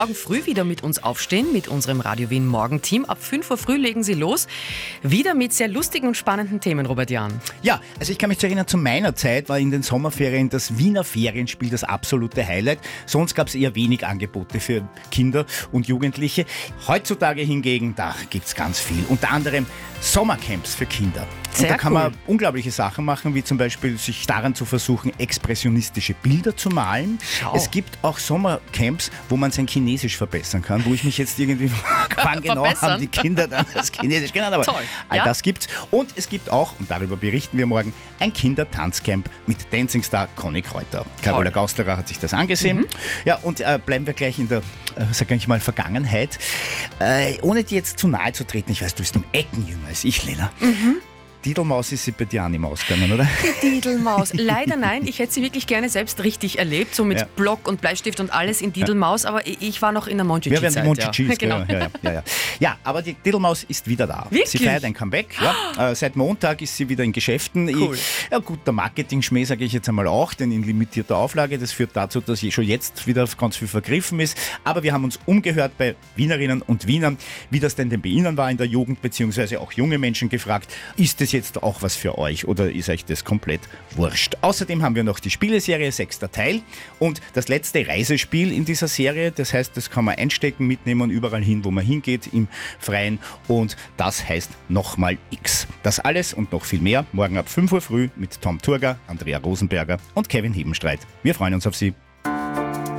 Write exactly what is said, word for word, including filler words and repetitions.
Morgen früh wieder mit uns aufstehen, mit unserem Radio Wien Morgenteam. Ab fünf Uhr früh legen sie los. Wieder mit sehr lustigen und spannenden Themen, Robert Jahn. Ja, also ich kann mich zu erinnern, zu meiner Zeit war in den Sommerferien das Wiener Ferienspiel das absolute Highlight. Sonst gab es eher wenig Angebote für Kinder und Jugendliche. Heutzutage hingegen, da gibt es ganz viel. Unter anderem Sommercamps für Kinder. Sehr und da kann cool. man unglaubliche Sachen machen, wie zum Beispiel sich daran zu versuchen, expressionistische Bilder zu malen. Schau. Es gibt auch Sommercamps, wo man sein Chinesisch verbessern kann, wo ich mich jetzt irgendwie frage, wann genau Verbessern? haben die Kinder dann das Chinesisch gelernt. Aber Toll, all ja? das gibt's. Und es gibt auch, und darüber berichten wir morgen, ein Kindertanzcamp mit Dancing Star Conny Kräuter. Carola Gausterer hat sich das angesehen. Mhm. Ja, und äh, bleiben wir gleich in der, äh, sag ich mal, Vergangenheit. Äh, ohne dir jetzt zu nahe zu treten, ich weiß, du bist um Ecken jünger als ich, Lena. Mhm. Didelmaus ist sie bei dir auch nicht mehr ausgegangen, oder? Didelmaus. Leider nein, ich hätte sie wirklich gerne selbst richtig erlebt, so mit Ja. Block und Bleistift und alles in Didelmaus, aber ich- ich war noch in der Monchichi-Zeit. Wir werden die Monchichis, ja. genau. Ja, ja, ja, ja. ja, aber die Didelmaus ist wieder da. Wirklich? Sie feiert ein Comeback. Ja. Äh, seit Montag ist sie wieder in Geschäften. Cool. Ich, ja gut, der Marketing-Schmäh sage ich jetzt einmal auch, denn in limitierter Auflage. Das führt dazu, dass schon jetzt wieder ganz viel vergriffen ist. Aber wir haben uns umgehört bei Wienerinnen und Wienern, wie das denn, denn bei Ihnen war in der Jugend, beziehungsweise auch junge Menschen gefragt, ist das jetzt auch was für euch oder ist euch das komplett wurscht? Außerdem haben wir noch die Spieleserie, sechster Teil und das letzte Reisespiel in dieser Serie. Das heißt, das kann man einstecken, mitnehmen, überall hin, wo man hingeht, im Freien, und das heißt nochmal X. Das alles und noch viel mehr morgen ab fünf Uhr früh mit Tom Turger, Andrea Rosenberger und Kevin Hebenstreit. Wir freuen uns auf Sie.